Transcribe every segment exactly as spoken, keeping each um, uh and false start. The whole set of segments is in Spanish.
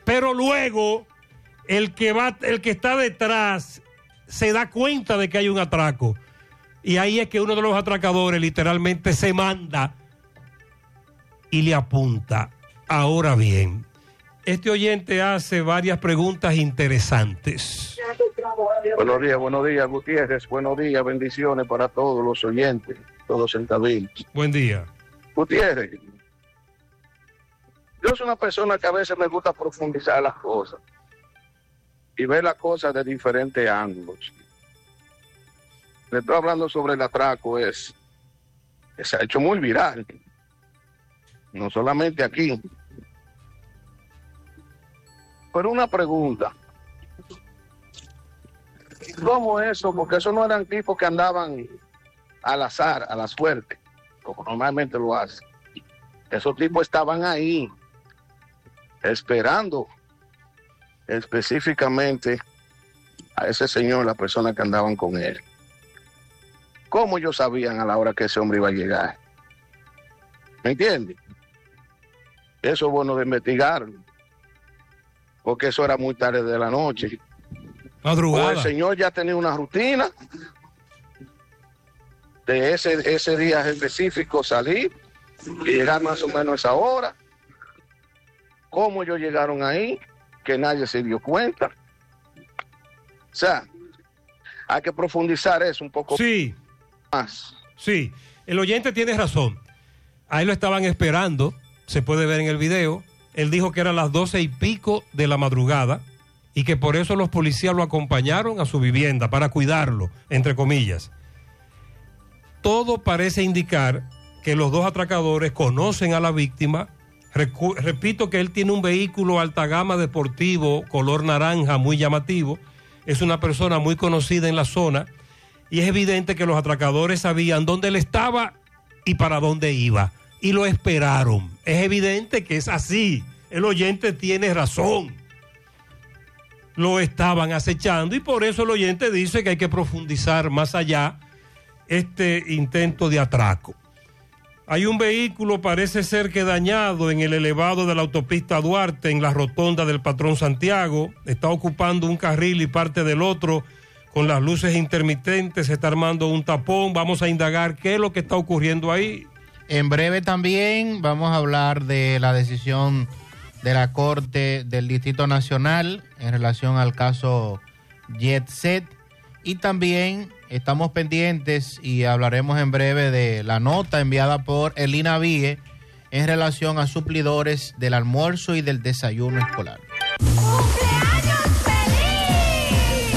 Pero luego, el que va, el que está detrás se da cuenta de que hay un atraco. Y ahí es que uno de los atracadores literalmente se manda y le apunta. Ahora bien, este oyente hace varias preguntas interesantes. Buenos días, buenos días, Gutiérrez. Buenos días, bendiciones para todos los oyentes, todos en cabina. Buen día. Gutiérrez, yo soy una persona que a veces me gusta profundizar las cosas y ver las cosas de diferentes ángulos. Le estoy hablando sobre el atraco, es, se ha hecho muy viral, no solamente aquí. Pero una pregunta, ¿cómo eso? Porque eso no eran tipos que andaban al azar, a la suerte, como normalmente lo hacen. Esos tipos estaban ahí, esperando específicamente a ese señor, la persona que andaban con él. ¿Cómo ellos sabían a la hora que ese hombre iba a llegar? ¿Me entiendes? Eso es bueno de investigarlo, porque eso era muy tarde de la noche. Madrugada. O el señor ya tenía una rutina de ese, ese día específico, salir y llegar más o menos a esa hora. ¿Cómo ellos llegaron ahí? Que nadie se dio cuenta. O sea, hay que profundizar eso un poco sí. más. Sí, el oyente tiene razón. Ahí lo estaban esperando, se puede ver en el video. Él dijo que eran las doce y pico de la madrugada y que por eso los policías lo acompañaron a su vivienda para cuidarlo, entre comillas. Todo parece indicar que los dos atracadores conocen a la víctima. Recu- repito que él tiene un vehículo alta gama deportivo, color naranja, muy llamativo. Es una persona muy conocida en la zona y es evidente que los atracadores sabían dónde él estaba y para dónde iba y lo esperaron. Es evidente que es así. El oyente tiene razón. Lo estaban acechando y por eso el oyente dice que hay que profundizar más allá este intento de atraco. Hay un vehículo, parece ser que dañado en el elevado de la autopista Duarte, en la rotonda del Patrón Santiago. Está ocupando un carril y parte del otro con las luces intermitentes. Se está armando un tapón. Vamos a indagar qué es lo que está ocurriendo ahí. En breve también vamos a hablar de la decisión de la Corte del Distrito Nacional en relación al caso Jet Set. Y también estamos pendientes y hablaremos en breve de la nota enviada por el INAVIE en relación a suplidores del almuerzo y del desayuno escolar. ¡Cumpleaños feliz!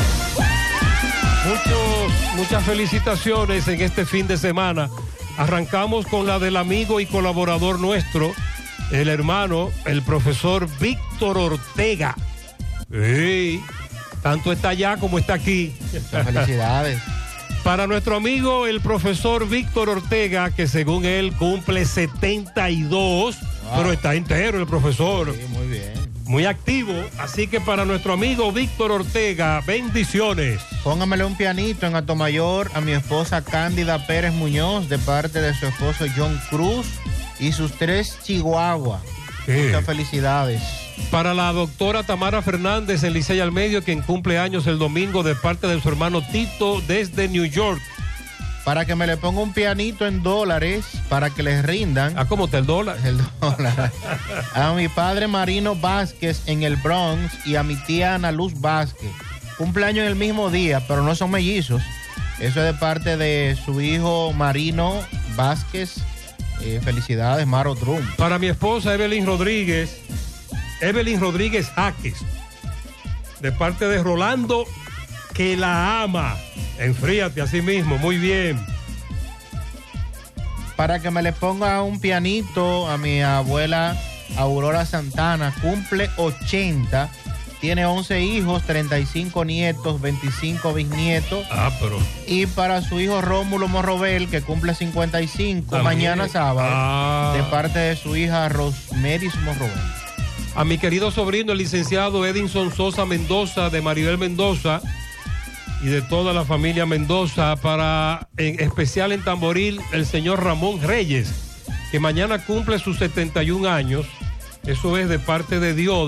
Muchos, muchas felicitaciones en este fin de semana. Arrancamos con la del amigo y colaborador nuestro, el hermano, el profesor Víctor Ortega. ¡Ey! Tanto está allá como está aquí. Felicidades. Para nuestro amigo el profesor Víctor Ortega, que según él cumple setenta y dos, wow. Pero está entero el profesor. Sí, muy bien. Muy activo. Así que para nuestro amigo Víctor Ortega, bendiciones. Póngamele un pianito en Atomayor a mi esposa Cándida Pérez Muñoz, de parte de su esposo John Cruz y sus tres chihuahuas. ¿Qué? Muchas felicidades. Para la doctora Tamara Fernández en Licey al Medio, quien cumple años el domingo, de parte de su hermano Tito desde New York. Para que me le ponga un pianito en dólares, para que les rindan. ¿Ah, cómo está el dólar? El dólar. A mi padre Marino Vázquez en el Bronx y a mi tía Ana Luz Vázquez. Cumpleaños en el mismo día, pero no son mellizos. Eso es de parte de su hijo Marino Vázquez. Eh, felicidades, Maro Drum. Para mi esposa Evelyn Rodríguez, Evelyn Rodríguez Jaques, de parte de Rolando, que la ama. Enfríate a sí mismo, muy bien. Para que me le ponga un pianito a mi abuela Aurora Santana, cumple ochenta, tiene once hijos, treinta y cinco nietos, veinticinco bisnietos. Ah, pero... Y para su hijo Rómulo Morrobel, que cumple cincuenta y cinco, también, mañana sábado, ah, de parte de su hija Rosmeris Morrobel. A mi querido sobrino, el licenciado Edinson Sosa Mendoza, de Maribel Mendoza, y de toda la familia Mendoza. Para, en especial en Tamboril, el señor Ramón Reyes, que mañana cumple sus setenta y un años. Eso es de parte de Dios.